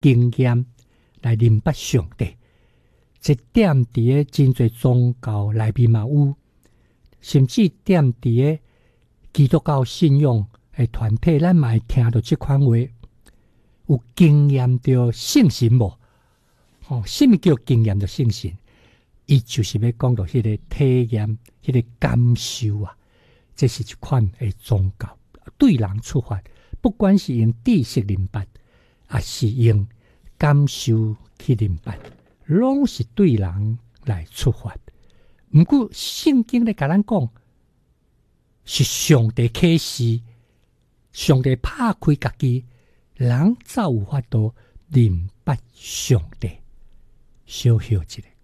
经验来明白上帝。这点伫个真侪宗教内面嘛有，甚至点伫个基督教信仰的团体，咱嘛会听到这款话：有经验着信心无？什么叫经验着信心？伊就是要讲到迄个体验、迄个感受啊。这是一款的宗教，对人出发，不管是用知识明白，还是用感受去明白，拢是对人来出发。不过圣经咧甲咱讲，是上帝启示，上帝拍开家己，人才有法度明白上帝。小休一下。